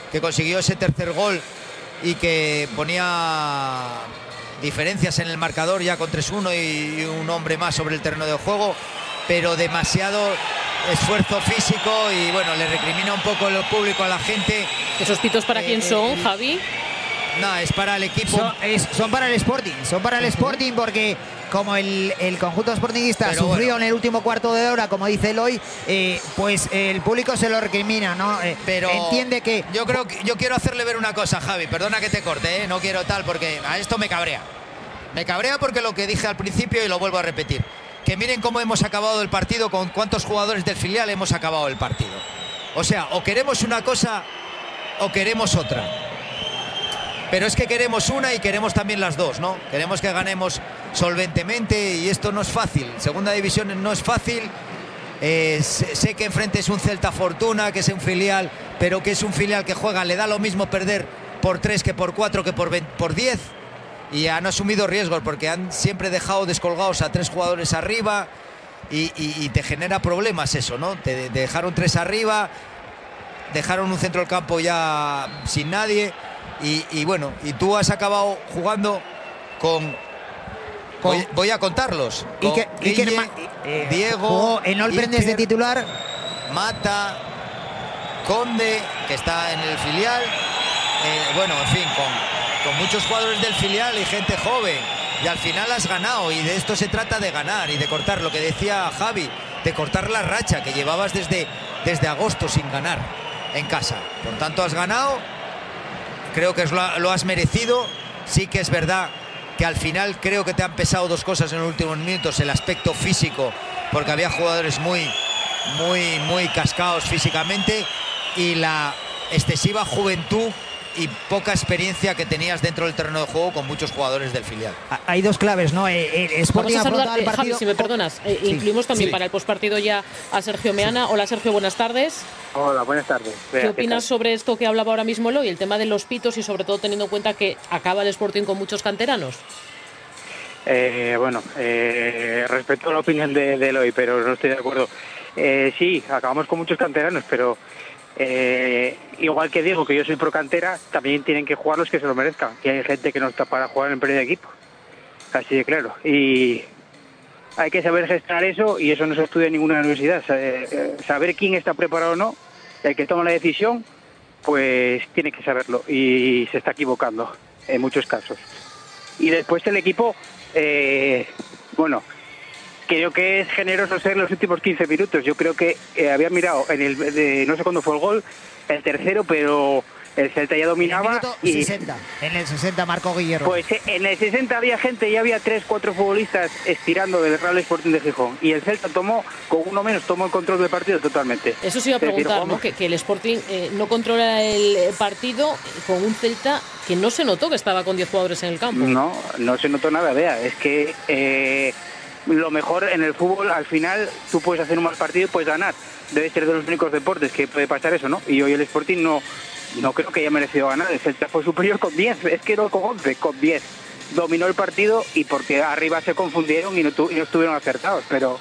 que consiguió ese tercer gol y que ponía diferencias en el marcador ya con 3-1 y un hombre más sobre el terreno de juego, pero demasiado esfuerzo físico y bueno, le recrimina un poco el público a la gente. ¿Esos pitos para quién son, Javi? No, es para el equipo. Son para el Sporting, porque como el conjunto sportinguista sufrió en el último cuarto de hora, como dice Eloy, pues el público se lo recrimina, ¿no? Pero entiende que... Yo quiero hacerle ver una cosa, Javi, perdona que te corte, no quiero tal, porque a esto me cabrea. Me cabrea porque lo que dije al principio y lo vuelvo a repetir. Que miren cómo hemos acabado el partido, con cuántos jugadores del filial hemos acabado el partido. O sea, o queremos una cosa o queremos otra. Pero es que queremos una y queremos también las dos, ¿no? Queremos que ganemos solventemente y esto no es fácil. Segunda división no es fácil. Sé que enfrente es un Celta Fortuna, que es un filial, pero que es un filial que juega, le da lo mismo perder por 3 que por 4 que por 10. Y han asumido riesgos porque han siempre dejado descolgados a 3 jugadores arriba y te genera problemas eso, ¿no? Te dejaron 3 arriba, dejaron un centro del campo ya sin nadie. Y bueno, y tú has acabado jugando con voy a contarlos. Diego, jugó en Olprendes de titular. Mata, Conde, que está en el filial. Bueno, en fin, con muchos jugadores del filial y gente joven. Y al final has ganado. Y de esto se trata, de ganar y de cortar, lo que decía Javi, de cortar la racha que llevabas desde agosto sin ganar en casa. Por tanto, has ganado. Creo que lo has merecido. Sí que es verdad que al final creo que te han pesado dos cosas en los últimos minutos. El aspecto físico, porque había jugadores muy cascados físicamente, y la excesiva juventud y poca experiencia que tenías dentro del terreno de juego con muchos jugadores del filial. Hay dos claves, ¿no? Vamos a saludar, Javi, si me perdonas. Sí. Incluimos también para el postpartido ya a Sergio Meana. Hola, Sergio, buenas tardes. Hola, buenas tardes. ¿Qué opinas sobre esto que hablaba ahora mismo Eloy, el tema de los pitos y sobre todo teniendo en cuenta que acaba el Sporting con muchos canteranos? Respeto la opinión de Eloy, pero no estoy de acuerdo. Sí, acabamos con muchos canteranos, pero igual que digo que yo soy pro cantera, también tienen que jugar los que se lo merezcan, que hay gente que no está para jugar en el primer equipo, así de claro, y hay que saber gestionar eso, y eso no se estudia en ninguna universidad. Saber quién está preparado o no, el que toma la decisión pues tiene que saberlo, y se está equivocando en muchos casos. Y después el equipo, bueno, creo que es generoso ser los últimos 15 minutos. Yo creo que había mirado no sé cuándo fue el gol, el tercero, pero el Celta ya dominaba. En el 60 marcó Guillermo. Pues en el 60 había gente, ya había 3-4 futbolistas estirando del Real Sporting de Gijón. Y el Celta con uno menos, tomó el control del partido totalmente. Eso se iba a preguntar, ¿no? Que el Sporting no controla el partido con un Celta que no se notó que estaba con 10 jugadores en el campo. No se notó nada, vea. Es que lo mejor en el fútbol, al final, tú puedes hacer un mal partido y puedes ganar. Debe ser de los únicos deportes que puede pasar eso, ¿no? Y hoy el Sporting no creo que haya merecido ganar. El Celta fue superior con 10, es que no con 11, con 10. Dominó el partido y porque arriba se confundieron y no estuvieron acertados, pero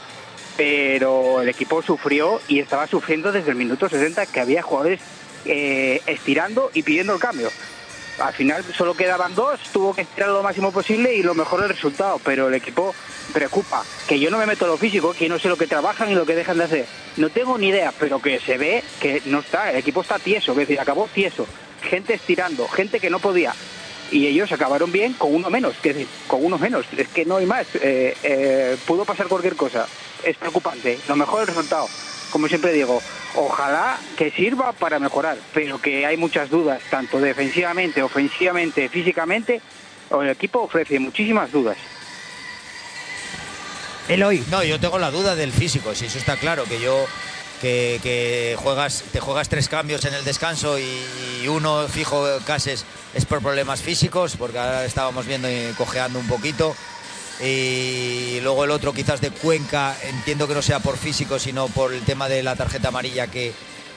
el equipo sufrió y estaba sufriendo desde el minuto 60, que había jugadores estirando y pidiendo el cambio. Al final solo quedaban 2, tuvo que estirar lo máximo posible y lo mejor el resultado, pero el equipo preocupa. Que yo no me meto en lo físico, que no sé lo que trabajan y lo que dejan de hacer. No tengo ni idea, pero que se ve que no está, el equipo está tieso, es decir, acabó tieso. Gente estirando, gente que no podía. Y ellos acabaron bien con uno menos, es decir, con uno menos, es que no hay más. Pudo pasar cualquier cosa, es preocupante. Lo mejor el resultado, como siempre digo, ojalá que sirva para mejorar, pero que hay muchas dudas, tanto defensivamente, ofensivamente, físicamente. El equipo ofrece muchísimas dudas. Eloy. No, yo tengo la duda del físico, si eso está claro, que te juegas 3 cambios en el descanso y uno fijo Cases es por problemas físicos, porque ahora estábamos viendo y cojeando un poquito, y luego el otro quizás de Cuenca, entiendo que no sea por físico sino por el tema de la tarjeta amarilla que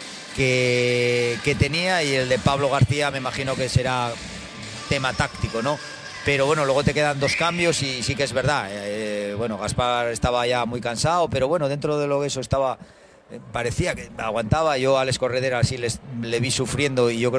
tenía, y el de Pablo García me imagino que será tema táctico, ¿no? Pero bueno, luego te quedan 2 cambios y sí que es verdad. Bueno, Gaspar estaba ya muy cansado, pero bueno, dentro de lo que eso estaba, parecía que aguantaba. Yo a Alex Corredera sí le vi sufriendo, y yo creo